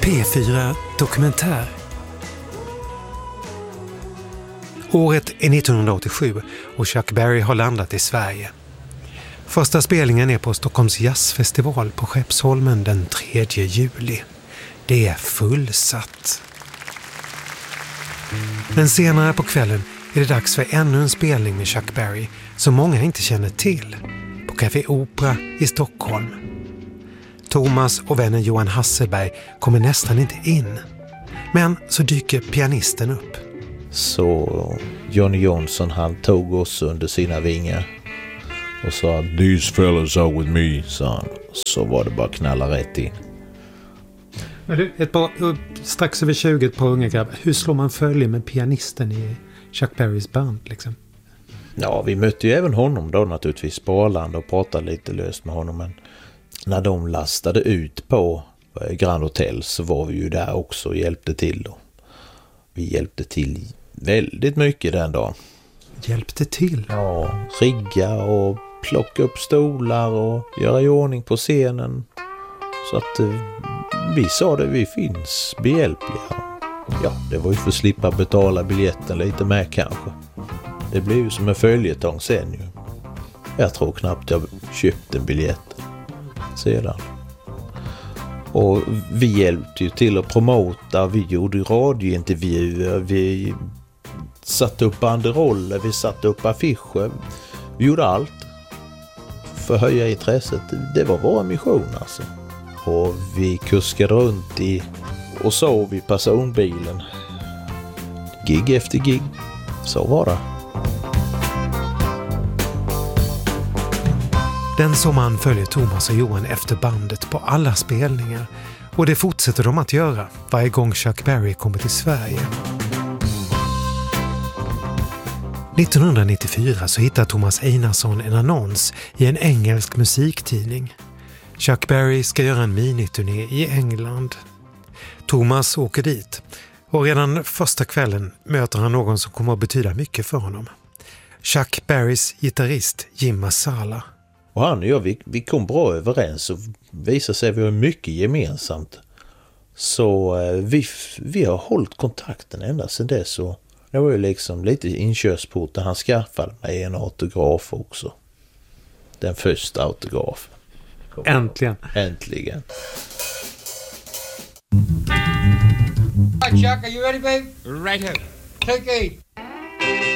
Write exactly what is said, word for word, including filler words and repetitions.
P fyra Dokumentär. Året är nittonhundraåttiosju och Chuck Berry har landat i Sverige. Första spelningen är på Stockholms jazzfestival på Skeppsholmen den tredje juli. Det är fullsatt. Men senare på kvällen är det dags för ännu en spelning med Chuck Berry som många inte känner till, på Café Opera i Stockholm. Thomas och vännen Johan Hasselberg kommer nästan inte in. Men så dyker pianisten upp. Så Johnny Jonsson, han tog oss under sina vingar och sa "These fellas are with me", sa han. Så var det bara knalla rätt in. Men du, ett par, strax över tjugo, ett par unga grabbar. Hur slår man följe med pianisten i Chuck Berrys band liksom? Ja, vi mötte ju även honom då naturligtvis på Arlanda och pratade lite löst med honom. Men när de lastade ut på Grand Hotel så var vi ju där också och hjälpte till då. Vi hjälpte till väldigt mycket den dagen. Hjälpte till? Ja, rigga och plocka upp stolar och göra i ordning på scenen. Så att eh, vi sa det, vi finns behjälpliga. Ja, det var ju för att slippa betala biljetten lite med kanske. Det blev ju som en följetong sen ju. Jag tror knappt jag köpte en biljett sedan. Och vi hjälpte ju till att promota, vi gjorde radiointervjuer, vi satte upp banderoller, vi satte upp affischer. Vi gjorde allt för att höja intresset. Det var vår mission alltså. Och vi kuskade runt i och sov i personbilen. Gig efter gig. Så var det. Den sommaren följer Thomas och Johan efter bandet på alla spelningar. Och det fortsätter de att göra varje gång Chuck Berry kommer till Sverige. nittonhundranittiofyra så hittar Thomas Einarsson en annons i en engelsk musiktidning. Chuck Berry ska göra en miniturné i England. Thomas åker dit och redan första kvällen möter han någon som kommer att betyda mycket för honom. Chuck Berrys gitarrist Jim Masala. Och han och jag, vi, vi kom bra överens och visade sig att vi har mycket gemensamt. Så eh, vi, vi har hållit kontakten ända sedan dess. Och det var ju liksom lite inkörsport där han skaffade mig en autograf också. Den första autografen. Äntligen. Äntligen. Hi Chuck, are you ready babe? Right here. Take eight.